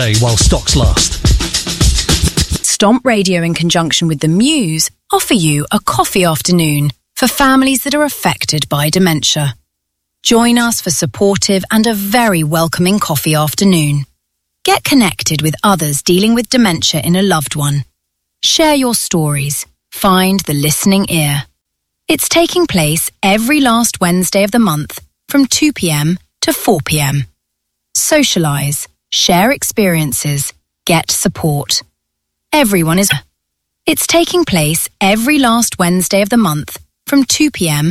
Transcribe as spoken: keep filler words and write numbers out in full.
while stocks last. Stomp Radio in conjunction with The Muse offer you a coffee afternoon for families that are affected by dementia. Join us for supportive and a very welcoming coffee afternoon. Get connected with others dealing with dementia in a loved one. Share your stories. Find the listening ear. It's taking place every last Wednesday of the month from two p.m. to four p.m. Socialise, share experiences, get support. Everyone is... It's taking place every last Wednesday of the month from two p.m.